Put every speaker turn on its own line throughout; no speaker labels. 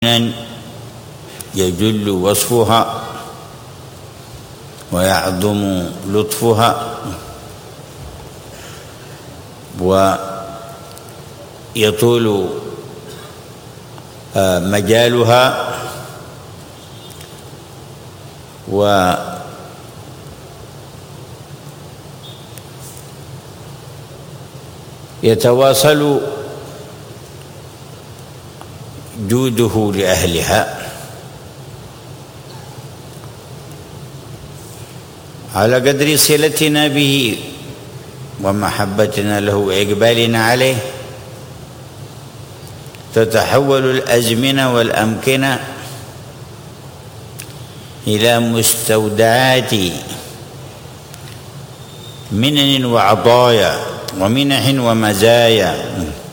يجل وصفها ويعظم لطفها ويطول مجالها ويتواصل جوده لأهلها على قدر صلتنا به ومحبتنا له وإقبالنا عليه. تتحول الأزمنة والأمكنة إلى مستودعات منن وعطايا ومنح ومزايا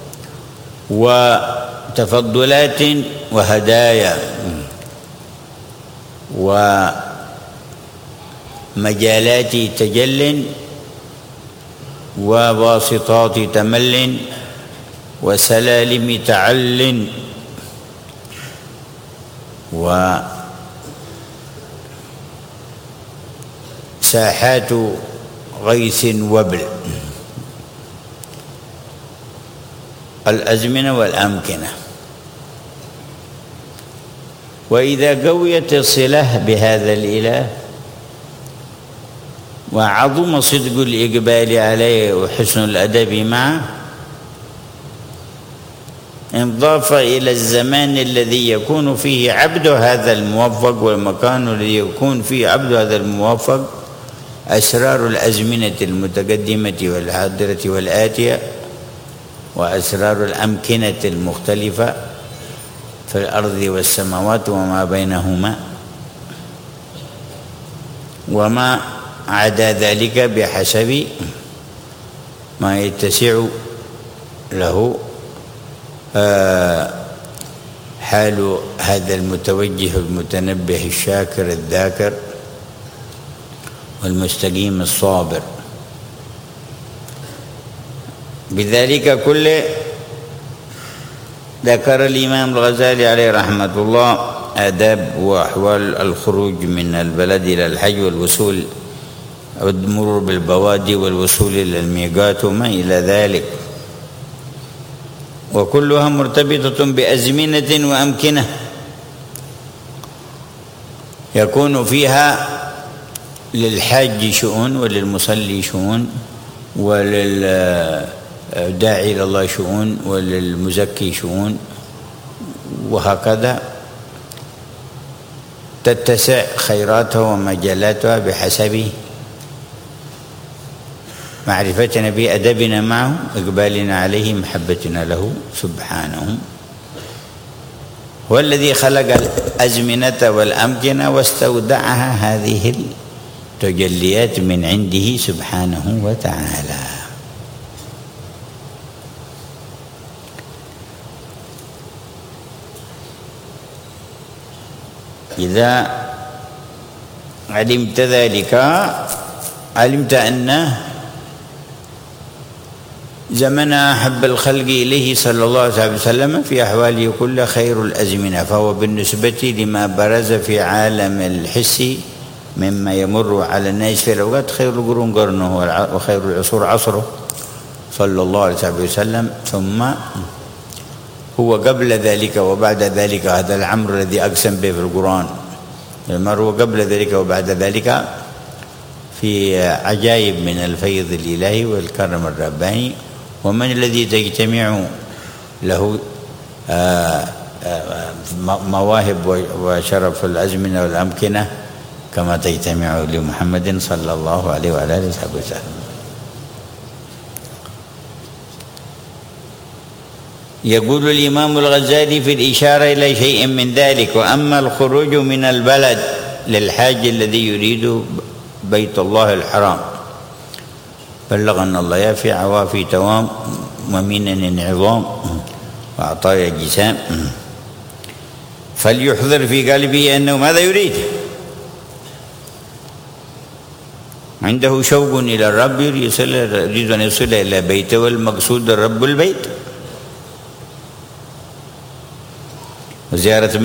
وتفضلات وهدايا ومجالات تجل وواسطات تمل وسلالم تعل وساحات غيث وبل. الأزمنة والأمكنة. وإذا قويت الصلة بهذا الإله وعظم صدق الإقبال عليه وحسن الأدب معه، انضاف إلى الزمان الذي يكون فيه عبد هذا الموفق والمكان الذي يكون فيه عبد هذا الموفق أسرار الأزمنة المتقدمة والحاضرة والآتية وأسرار الأمكنة المختلفة في الأرض والسماوات وما بينهما وما عدا ذلك بحسب ما يتسع له حال هذا المتوجه المتنبه الشاكر الذاكر والمستقيم الصابر. بذلك كله ذكر الإمام الغزالي عليه رحمة الله آداب وأحوال الخروج من البلد إلى الحج والوصول والمرور بالبوادي والوصول إلى الميقات وما إلى ذلك، وكلها مرتبطة بأزمنة وأمكنة يكون فيها للحاج شؤون وللمصلي شؤون وللداعي إلى الله شؤون وللمزكي شؤون، وهكذا تتسع خيراتها ومجالاتها بحسب معرفتنا بأدبنا معه، إقبالنا عليه، محبتنا له سبحانه. هو الذي خلق الأزمنة والأمكنة واستودعها هذه التجليات من عنده سبحانه وتعالى. إذا علمت ذلك علمت أن زمن أحب الخلق إليه صلى الله عليه وسلم في أحواله كل خير الأزمنة، فهو بالنسبة لما برز في عالم الحس مما يمر على الناس في الأوقات خير القرون قرنه وخير العصور عصره صلى الله عليه وسلم، ثم هو قبل ذلك وبعد ذلك. هذا الأمر الذي أقسم به في القرآن المر هو قبل ذلك وبعد ذلك في عجائب من الفيض الإلهي والكرم الرباني. ومن الذي تجتمع له مواهب وشرف الأزمنة والأمكنة كما تجتمع لمحمد صلى الله عليه وعلى آله وسلم. يقول الإمام الغزالي في الإشارة إلى شيء من ذلك: وأما الخروج من البلد للحاج الذي يريد بيت الله الحرام بلغنا الله يافي عوافي توام ومنن عظام وعطايا جسام، فليحضر في قلبه أنه ماذا يريد؟ عنده شوق إلى الرب، يريد أن يصل إلى بيته، والمقصود الرب البيت. وزيارة